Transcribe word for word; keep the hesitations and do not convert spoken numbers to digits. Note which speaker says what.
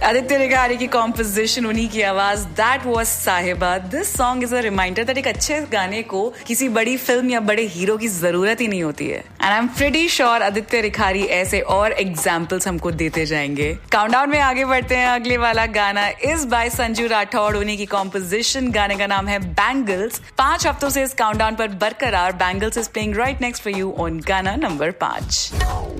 Speaker 1: आदित्य रिखारी की कॉम्पोजिशन, उन्हीं की आवाज, दैट वाज साहिबा. This song is a reminder that एक अच्छे गाने को किसी बड़ी फिल्म या बड़े हीरो की जरूरत ही नहीं होती है. And I am pretty sure Aditya Rikhari ऐसे और एग्जाम्पल्स हमको देते जाएंगे. काउंटडाउन में आगे बढ़ते हैं. अगले वाला गाना इज बाय संजू राठौड़, उन्हीं की कॉम्पोजिशन. गाने का नाम है बैंगल्स. पांच हफ्तों से इस काउंटडाउन पर बरकरार. Bangles is playing right next for you on गाना नंबर पांच.